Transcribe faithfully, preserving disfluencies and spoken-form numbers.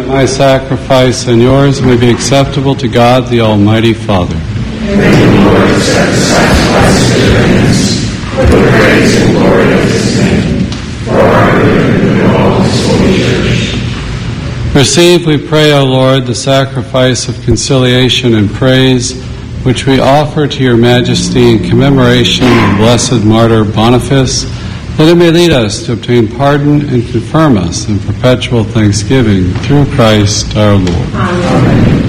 that my sacrifice and yours may be acceptable to God, the Almighty Father. May the Lord accept the sacrifice of your hands, for the praise and glory of his name, for our good and of all his holy church. Receive, we pray, O Lord, the sacrifice of conciliation and praise, which we offer to your majesty in commemoration of blessed martyr Boniface, that it may lead us to obtain pardon and confirm us in perpetual thanksgiving through Christ our Lord. Amen.